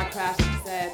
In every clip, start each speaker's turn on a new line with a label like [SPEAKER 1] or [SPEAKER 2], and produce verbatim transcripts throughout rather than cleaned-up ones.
[SPEAKER 1] crash set.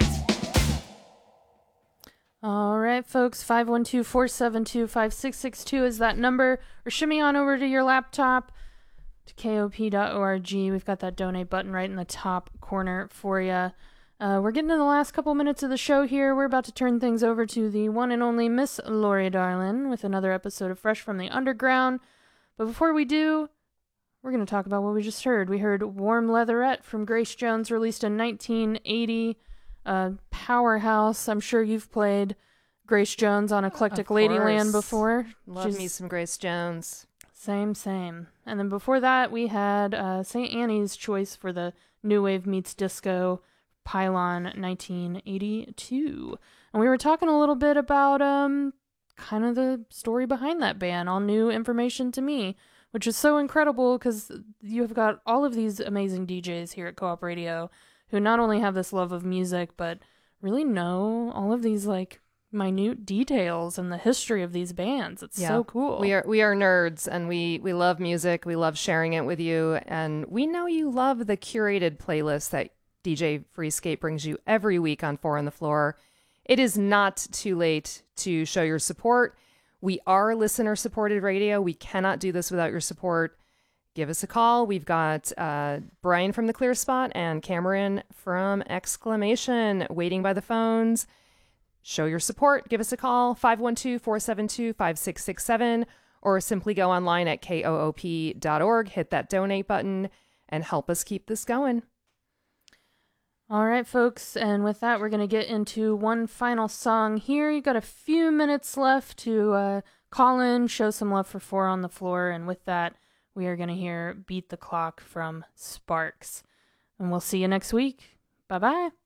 [SPEAKER 2] All right, folks, five one two, four seven two, five six six two is that number. Or shimmy on over to your laptop to K O P dot org. We've got that donate button right in the top corner for you. Uh, we're getting to the last couple minutes of the show here. We're about to turn things over to the one and only Miss Lori Darlin with another episode of Fresh from the Underground. But before we do, we're going to talk about what we just heard. We heard Warm Leatherette from Grace Jones, released in nineteen eighty. Uh, powerhouse. I'm sure you've played Grace Jones on Eclectic Ladyland before.
[SPEAKER 3] Love
[SPEAKER 2] She's...
[SPEAKER 3] me some Grace Jones.
[SPEAKER 2] Same, same. And then before that, we had uh, Saint Annie's choice for the New Wave Meets Disco Pylon nineteen eighty-two. And we were talking a little bit about um kind of the story behind that band, all new information to me, which is so incredible because you've got all of these amazing D Js here at Co-op Radio who not only have this love of music, but really know all of these like minute details and the history of these bands. It's
[SPEAKER 3] yeah.
[SPEAKER 2] so cool.
[SPEAKER 3] We are we are nerds, and we we love music. We love sharing it with you, and we know you love the curated playlist that D J Freescape brings you every week on Four on the Floor. It is not too late to show your support. We are listener-supported radio. We cannot do this without your support. Give us a call. We've got uh, Brian from The Clear Spot and Cameron from Exclamation waiting by the phones. Show your support. Give us a call, five one two, four seven two, five six six seven, or simply go online at K O O P dot org, hit that donate button, and help us keep this going.
[SPEAKER 2] All right, folks, and with that, we're going to get into one final song here. You've got a few minutes left to uh, call in, show some love for Four on the Floor, and with that, we are going to hear Beat the Clock from Sparks. And we'll see you next week. Bye-bye.